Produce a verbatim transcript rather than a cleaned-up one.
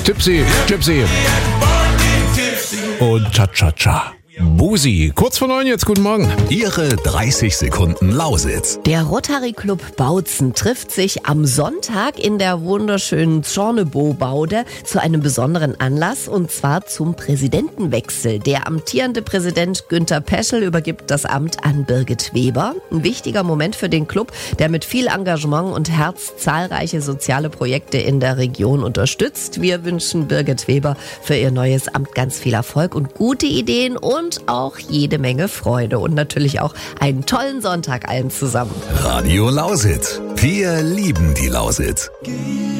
Tipsy, Gypsy und Cha-Cha-Cha. Busi, kurz vor neun jetzt, guten Morgen. Ihre dreißig Sekunden Lausitz. Der Rotary Club Bautzen trifft sich am Sonntag in der wunderschönen Zornebo-Baude zu einem besonderen Anlass, und zwar zum Präsidentenwechsel. Der amtierende Präsident Günter Peschel übergibt das Amt an Birgit Weber. Ein wichtiger Moment für den Club, der mit viel Engagement und Herz zahlreiche soziale Projekte in der Region unterstützt. Wir wünschen Birgit Weber für ihr neues Amt ganz viel Erfolg und gute Ideen und auch jede Menge Freude und natürlich auch einen tollen Sonntag allen zusammen. Radio Lausitz. Wir lieben die Lausitz.